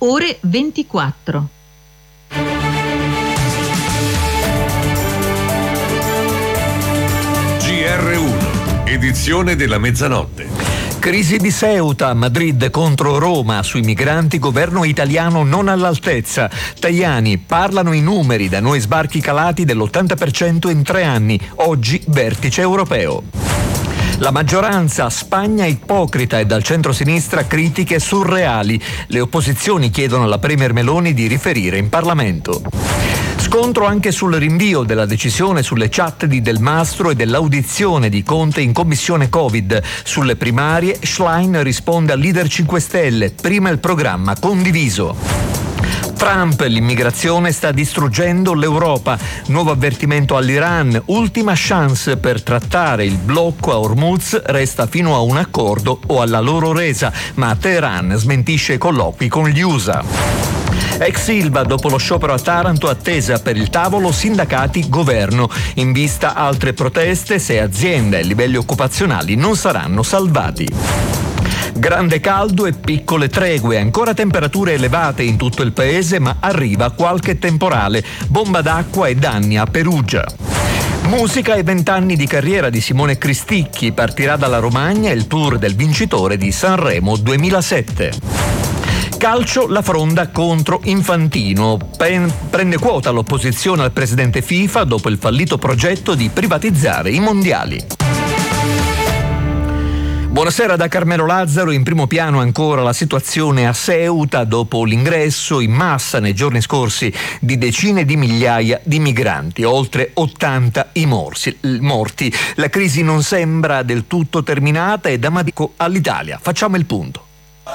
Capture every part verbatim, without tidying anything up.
ore ventiquattro. G R uno, edizione della mezzanotte. Crisi di Ceuta, Madrid contro Roma, sui migranti governo italiano non all'altezza. Tajani, parlano i numeri, da noi sbarchi calati dell'ottanta per cento in tre anni, oggi vertice europeo. La maggioranza, Spagna ipocrita, e dal centro-sinistra critiche surreali. Le opposizioni chiedono alla Premier Meloni di riferire in Parlamento. Scontro anche sul rinvio della decisione sulle chat di Del Mastro e dell'audizione di Conte in commissione Covid. Sulle primarie, Schlein risponde al leader cinque Stelle, prima il programma condiviso. Trump, l'immigrazione sta distruggendo l'Europa. Nuovo avvertimento all'Iran, ultima chance per trattare il blocco a Hormuz, resta fino a un accordo o alla loro resa, ma Teheran smentisce colloqui con gli U S A. Ex Ilva, dopo lo sciopero a Taranto, attesa per il tavolo sindacati-governo. In vista altre proteste se aziende e livelli occupazionali non saranno salvati. Grande caldo e piccole tregue, ancora temperature elevate in tutto il paese, ma arriva qualche temporale, bomba d'acqua e danni a Perugia. Musica e vent'anni di carriera di Simone Cristicchi, partirà dalla Romagna il tour del vincitore di Sanremo duemilasette. Calcio, la fronda contro Infantino. Pen- prende quota l'opposizione al presidente FIFA dopo il fallito progetto di privatizzare i mondiali. Buonasera da Carmelo Lazzaro. In primo piano ancora la situazione a Ceuta dopo l'ingresso in massa nei giorni scorsi di decine di migliaia di migranti, oltre ottanta i morsi, morti. La crisi non sembra del tutto terminata e da Madrid all'Italia. Facciamo il punto.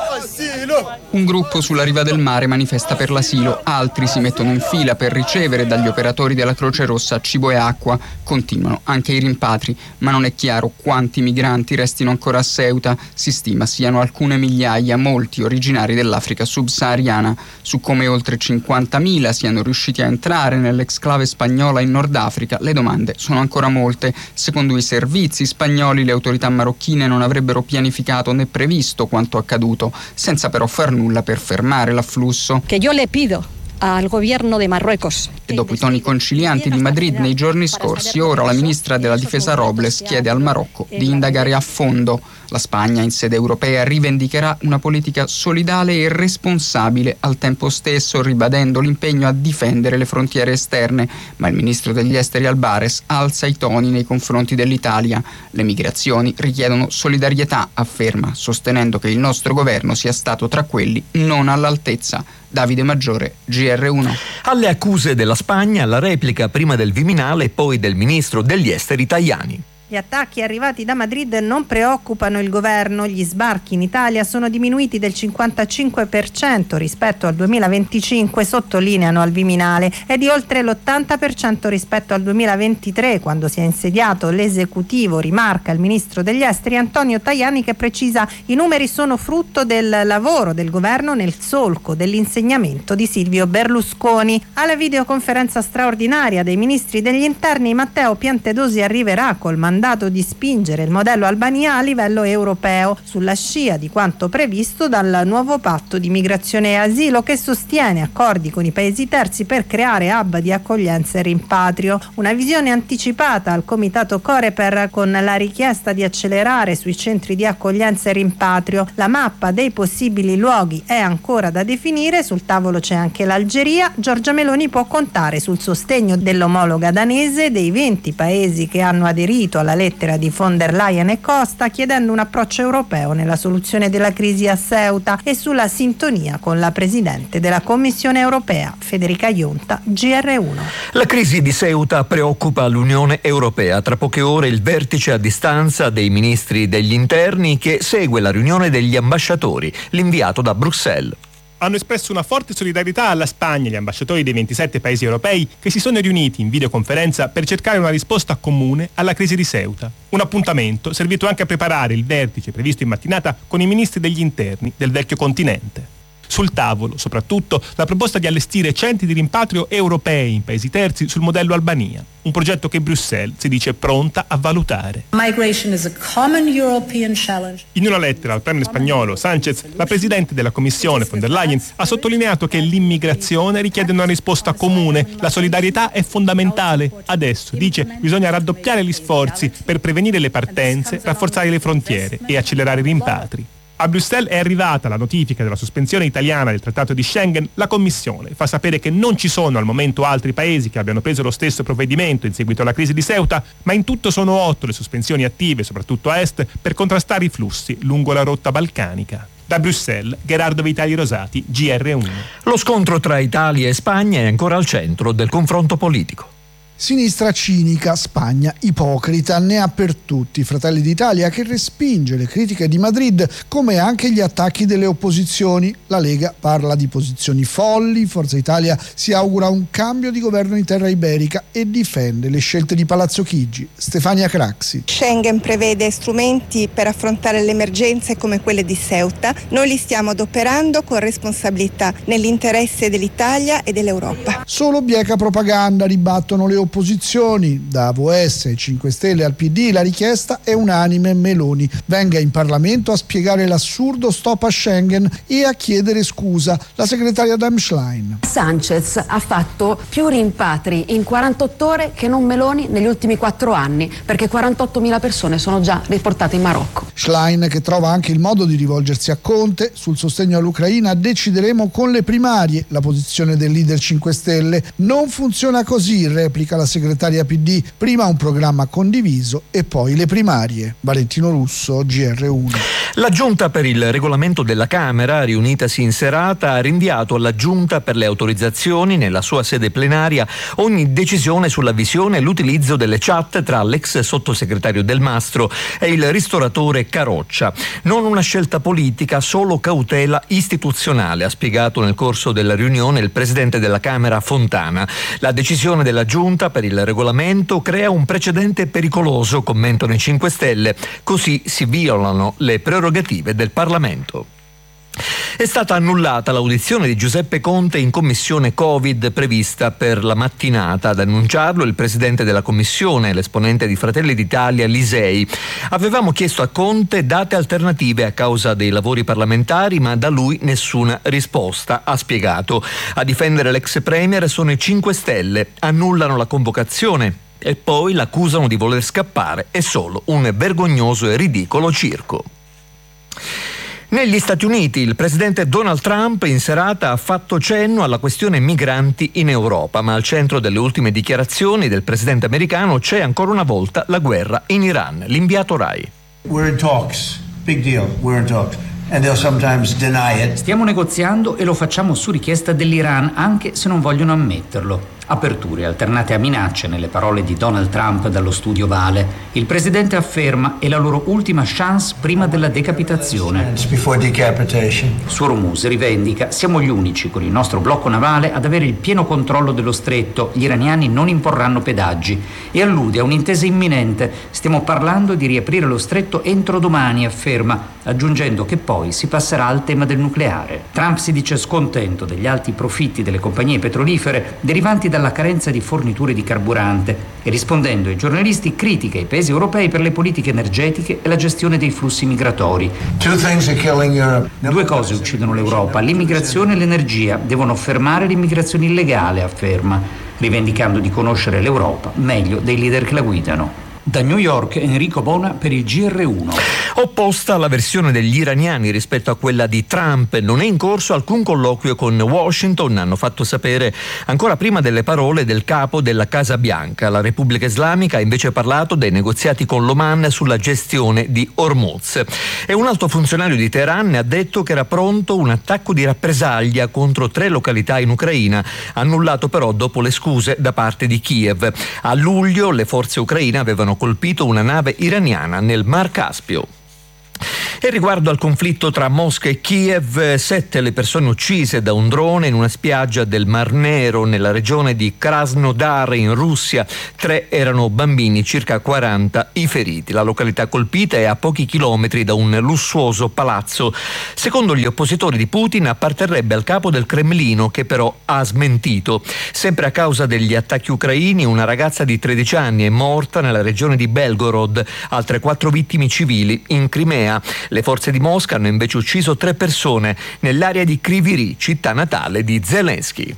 Un gruppo sulla riva del mare manifesta per l'asilo, altri si mettono in fila per ricevere dagli operatori della Croce Rossa cibo e acqua. Continuano anche i rimpatri, ma non è chiaro quanti migranti restino ancora a Ceuta. Si stima siano alcune migliaia, molti originari dell'Africa subsahariana. Su come oltre cinquantamila siano riusciti a entrare nell'exclave spagnola in Nord Africa, le domande sono ancora molte. Secondo i servizi spagnoli, le autorità marocchine non avrebbero pianificato né previsto quanto accaduto, senza però far nulla per fermare l'afflusso. Che io le pido al governo di Marruecos. E dopo i toni concilianti di Madrid nei giorni scorsi, ora la ministra della difesa Robles chiede al Marocco di indagare a fondo. La Spagna in sede europea rivendicherà una politica solidale e responsabile, al tempo stesso ribadendo l'impegno a difendere le frontiere esterne, ma il ministro degli esteri Albares alza i toni nei confronti dell'Italia. Le migrazioni richiedono solidarietà, afferma, sostenendo che il nostro governo sia stato tra quelli non all'altezza. Davide Maggiore, G R uno. Alle accuse della Spagna, la replica prima del Viminale e poi del ministro degli esteri Tajani. Gli attacchi arrivati da Madrid non preoccupano il governo. Gli sbarchi in Italia sono diminuiti del cinquantacinque per cento rispetto al duemilaventicinque, sottolineano al Viminale, e di oltre l'ottanta per cento rispetto al duemilaventitré, quando si è insediato l'esecutivo, rimarca il ministro degli esteri Antonio Tajani, che precisa i numeri sono frutto del lavoro del governo nel solco dell'insegnamento di Silvio Berlusconi. Alla videoconferenza straordinaria dei ministri degli interni, Matteo Piantedosi arriverà col mandato dato di spingere il modello Albania a livello europeo, sulla scia di quanto previsto dal nuovo patto di migrazione e asilo, che sostiene accordi con i paesi terzi per creare hub di accoglienza e rimpatrio. Una visione anticipata al comitato Coreper, con la richiesta di accelerare sui centri di accoglienza e rimpatrio. La mappa dei possibili luoghi è ancora da definire, sul tavolo c'è anche l'Algeria. Giorgia Meloni può contare sul sostegno dell'omologa danese, dei venti paesi che hanno aderito alla lettera di von der Leyen e Costa, chiedendo un approccio europeo nella soluzione della crisi a Ceuta, e sulla sintonia con la Presidente della Commissione europea, Federica Ionta, G R uno. La crisi di Ceuta preoccupa l'Unione Europea. Tra poche ore il vertice a distanza dei ministri degli interni, che segue la riunione degli ambasciatori, l'inviato da Bruxelles. Hanno espresso una forte solidarietà alla Spagna gli ambasciatori dei ventisette paesi europei, che si sono riuniti in videoconferenza per cercare una risposta comune alla crisi di Ceuta. Un appuntamento servito anche a preparare il vertice previsto in mattinata con i ministri degli interni del vecchio continente. Sul tavolo, soprattutto, la proposta di allestire centri di rimpatrio europei in paesi terzi sul modello Albania, un progetto che Bruxelles si dice pronta a valutare. Migration is a common European challenge. In una lettera al premier spagnolo Sánchez, la presidente della Commissione von der Leyen ha sottolineato che l'immigrazione richiede una risposta comune, la solidarietà è fondamentale. Adesso, dice, bisogna raddoppiare gli sforzi per prevenire le partenze, rafforzare le frontiere e accelerare i rimpatri. A Bruxelles è arrivata la notifica della sospensione italiana del Trattato di Schengen. La Commissione fa sapere che non ci sono al momento altri paesi che abbiano preso lo stesso provvedimento in seguito alla crisi di Ceuta, ma in tutto sono otto le sospensioni attive, soprattutto a est, per contrastare i flussi lungo la rotta balcanica. Da Bruxelles, Gerardo Vitali Rosati, G R uno. Lo scontro tra Italia e Spagna è ancora al centro del confronto politico. Sinistra cinica, Spagna ipocrita, ne ha per tutti. Fratelli d'Italia che respinge le critiche di Madrid come anche gli attacchi delle opposizioni. La Lega parla di posizioni folli, Forza Italia si augura un cambio di governo in terra iberica e difende le scelte di Palazzo Chigi. Stefania Craxi. Schengen prevede strumenti per affrontare le emergenze come quelle di Ceuta. Noi li stiamo adoperando con responsabilità nell'interesse dell'Italia e dell'Europa. Solo bieca propaganda, ribattono le opposizioni. Da A V S ai cinque Stelle al P D la richiesta è unanime: Meloni venga in Parlamento a spiegare l'assurdo stop a Schengen e a chiedere scusa. La segretaria Damm Schlein. Sánchez ha fatto più rimpatri in quarantotto ore che non Meloni negli ultimi quattro anni, perché quarantottomila persone sono già riportate in Marocco. Schlein che trova anche il modo di rivolgersi a Conte. Sul sostegno all'Ucraina decideremo con le primarie. La posizione del leader cinque Stelle: non funziona così, replica la segretaria P D, prima un programma condiviso e poi le primarie. Valentino Russo, G R uno. La Giunta per il regolamento della Camera, riunitasi in serata, ha rinviato alla Giunta per le autorizzazioni, nella sua sede plenaria, ogni decisione sulla visione e l'utilizzo delle chat tra l'ex sottosegretario Del Mastro e il ristoratore Caroccia. Non una scelta politica, solo cautela istituzionale, ha spiegato nel corso della riunione il presidente della Camera Fontana. La decisione della Giunta per il regolamento crea un precedente pericoloso, commentano i cinque Stelle, così si violano le prerogative del Parlamento. È stata annullata l'audizione di Giuseppe Conte in commissione Covid prevista per la mattinata. Ad annunciarlo il presidente della commissione, l'esponente di Fratelli d'Italia Lisei. Avevamo chiesto a Conte date alternative a causa dei lavori parlamentari, ma da lui nessuna risposta, ha spiegato. A difendere l'ex premier sono i cinque Stelle, annullano la convocazione e poi l'accusano di voler scappare. È solo un vergognoso e ridicolo circo. Negli Stati Uniti il presidente Donald Trump in serata ha fatto cenno alla questione migranti in Europa, ma al centro delle ultime dichiarazioni del presidente americano c'è ancora una volta la guerra in Iran. L'inviato Rai. We're in talks. Big deal. We're in talks. And they'll sometimes deny it. Stiamo negoziando e lo facciamo su richiesta dell'Iran, anche se non vogliono ammetterlo. Aperture alternate a minacce nelle parole di Donald Trump dallo studio Vale. Il presidente afferma è la loro ultima chance prima della decapitazione. Su Hormuz rivendica: siamo gli unici con il nostro blocco navale ad avere il pieno controllo dello stretto, gli iraniani non imporranno pedaggi, e allude a un'intesa imminente. Stiamo parlando di riaprire lo stretto entro domani, afferma, aggiungendo che poi si passerà al tema del nucleare. Trump si dice scontento degli alti profitti delle compagnie petrolifere derivanti dalla carenza di forniture di carburante e, rispondendo ai giornalisti, critica i paesi europei per le politiche energetiche e la gestione dei flussi migratori. Due cose uccidono l'Europa: l'immigrazione e l'energia. Devono fermare l'immigrazione illegale, afferma, rivendicando di conoscere l'Europa meglio dei leader che la guidano. Da New York, Enrico Bona per il G R uno. Opposta la versione degli iraniani rispetto a quella di Trump. Non è in corso alcun colloquio con Washington, hanno fatto sapere ancora prima delle parole del capo della Casa Bianca. La Repubblica Islamica ha invece parlato dei negoziati con l'Oman sulla gestione di Hormuz. E un alto funzionario di Teheran ha detto che era pronto un attacco di rappresaglia contro tre località in Ucraina, annullato però dopo le scuse da parte di Kiev. A luglio le forze ucraine avevano colpito una nave iraniana nel Mar Caspio. E riguardo al conflitto tra Mosca e Kiev, sette le persone uccise da un drone in una spiaggia del Mar Nero nella regione di Krasnodar in Russia. Tre erano bambini, circa quaranta i feriti. La località colpita è a pochi chilometri da un lussuoso palazzo. Secondo gli oppositori di Putin apparterrebbe al capo del Cremlino, che però ha smentito. Sempre a causa degli attacchi ucraini, una ragazza di tredici anni è morta nella regione di Belgorod, altre quattro vittime civili in Crimea. Le forze di Mosca hanno invece ucciso tre persone nell'area di Kryvyi Rih, città natale di Zelensky.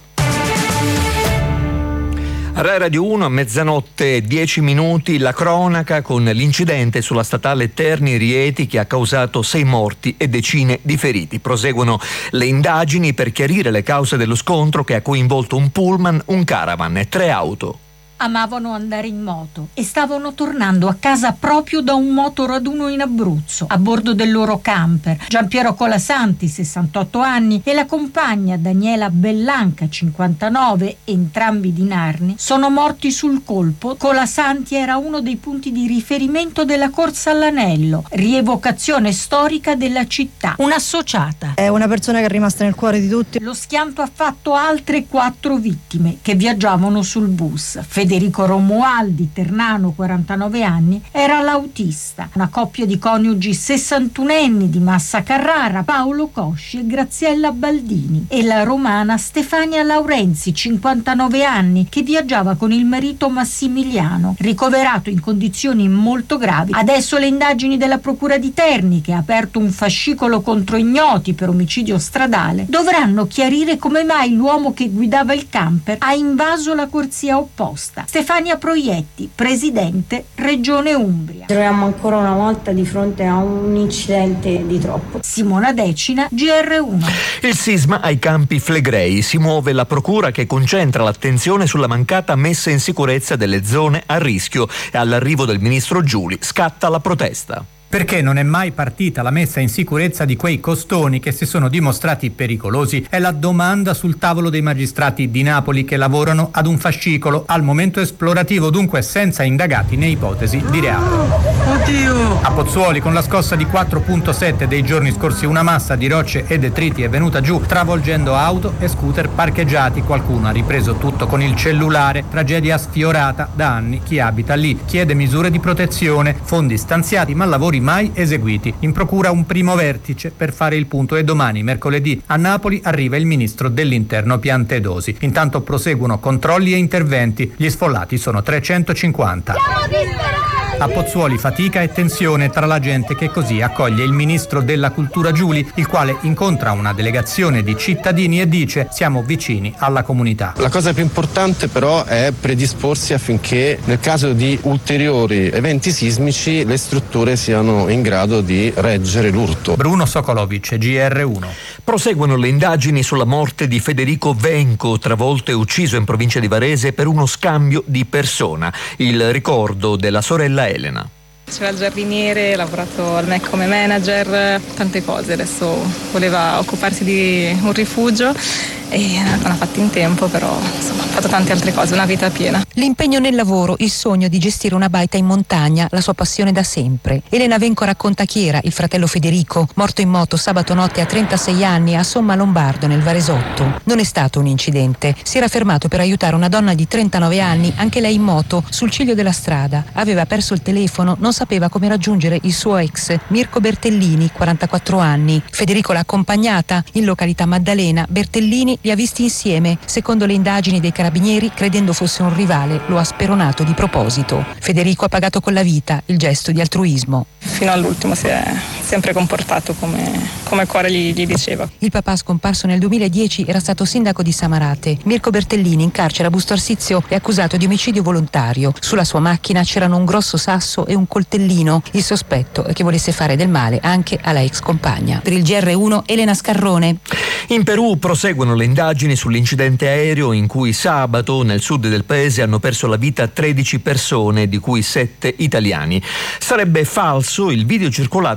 Rai Radio uno a mezzanotte dieci minuti, la cronaca con l'incidente sulla statale Terni-Rieti che ha causato sei morti e decine di feriti. Proseguono le indagini per chiarire le cause dello scontro che ha coinvolto un pullman, un caravan e tre auto. Amavano andare in moto e stavano tornando a casa proprio da un motoraduno in Abruzzo, a bordo del loro camper. Giampiero Colasanti, sessantotto anni, e la compagna Daniela Bellanca, cinquantanove, entrambi di Narni, sono morti sul colpo. Colasanti era uno dei punti di riferimento della corsa all'anello, rievocazione storica della città. Un'associata. È una persona che è rimasta nel cuore di tutti. Lo schianto ha fatto altre quattro vittime che viaggiavano sul bus. Federico Romualdi, ternano, quarantanove anni, era l'autista. Una coppia di coniugi sessantunenni di Massa Carrara, Paolo Cosci e Graziella Baldini, e la romana Stefania Laurenzi, cinquantanove anni, che viaggiava con il marito Massimiliano, ricoverato in condizioni molto gravi. Adesso le indagini della Procura di Terni, che ha aperto un fascicolo contro ignoti per omicidio stradale, dovranno chiarire come mai l'uomo che guidava il camper ha invaso la corsia opposta. Stefania Proietti, presidente Regione Umbria. Ci troviamo ancora una volta di fronte a un incidente di troppo. Simona Decina, G R uno. Il sisma ai Campi Flegrei. Si muove la procura che concentra l'attenzione sulla mancata messa in sicurezza delle zone a rischio e all'arrivo del ministro Giuli scatta la protesta. Perché non è mai partita la messa in sicurezza di quei costoni che si sono dimostrati pericolosi? È la domanda sul tavolo dei magistrati di Napoli che lavorano ad un fascicolo, al momento esplorativo, dunque senza indagati né ipotesi di reato. Oddio! A Pozzuoli, con la scossa di quattro virgola sette dei giorni scorsi, una massa di rocce e detriti è venuta giù, travolgendo auto e scooter parcheggiati. Qualcuno ha ripreso tutto con il cellulare. Tragedia sfiorata da anni. Chi abita lì chiede misure di protezione, fondi stanziati ma lavori mai eseguiti. In procura un primo vertice per fare il punto e domani, mercoledì, a Napoli arriva il ministro dell'Interno Piantedosi. Intanto proseguono controlli e interventi. Gli sfollati sono trecentocinquanta. A Pozzuoli fatica e tensione tra la gente che così accoglie il ministro della Cultura Giuli, il quale incontra una delegazione di cittadini e dice: siamo vicini alla comunità. La cosa più importante però è predisporsi affinché nel caso di ulteriori eventi sismici le strutture siano in grado di reggere l'urto. Bruno Sokolovic, G R uno. Proseguono le indagini sulla morte di Federico Venco, travolto e ucciso in provincia di Varese per uno scambio di persona. Il ricordo della sorella Elena. C'era il giardiniere, ha lavorato al M E C come manager, tante cose. Adesso voleva occuparsi di un rifugio e non ha fatto in tempo, però insomma ha fatto tante altre cose, una vita piena. L'impegno nel lavoro, il sogno di gestire una baita in montagna, la sua passione da sempre. Elena Venco racconta chi era il fratello Federico, morto in moto sabato notte a trentasei anni a Somma Lombardo nel Varesotto. Non è stato un incidente, si era fermato per aiutare una donna di trentanove anni, anche lei in moto, sul ciglio della strada. Aveva perso il telefono, non sapeva come raggiungere il suo ex, Mirko Bertellini, quarantaquattro anni. Federico l'ha accompagnata in località Maddalena. Bertellini li ha visti insieme. Secondo le indagini dei carabinieri, credendo fosse un rivale, lo ha speronato di proposito. Federico ha pagato con la vita il gesto di altruismo. Fino all'ultimo si è sempre comportato come, come il cuore gli, gli diceva. Il papà, scomparso nel duemiladieci, era stato sindaco di Samarate. Mirko Bertellini, in carcere a Busto Arsizio, è accusato di omicidio volontario. Sulla sua macchina c'erano un grosso sasso e un coltellino. Il sospetto è che volesse fare del male anche alla ex compagna. Per il G R uno, Elena Scarrone. In Perù proseguono le indagini sull'incidente aereo in cui sabato nel sud del paese hanno perso la vita tredici persone, di cui sette italiani. Sarebbe falso il video circolato sui social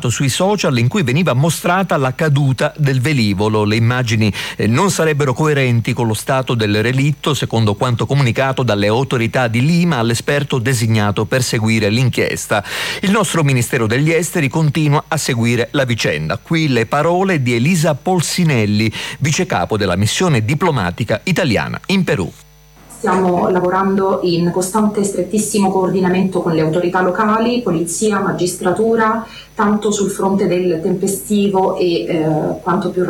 social in cui veniva mostrata la caduta del velivolo. Le immagini eh, non sarebbero coerenti con lo stato del relitto, secondo quanto comunicato dalle autorità di Lima all'esperto designato per seguire l'inchiesta. Il nostro Ministero degli Esteri continua a seguire la vicenda. Qui le parole di Elisa Polsinelli, vicecapo della missione diplomatica italiana in Perù. Stiamo lavorando in costante e strettissimo coordinamento con le autorità locali, polizia, magistratura, tanto sul fronte del tempestivo e eh, quanto più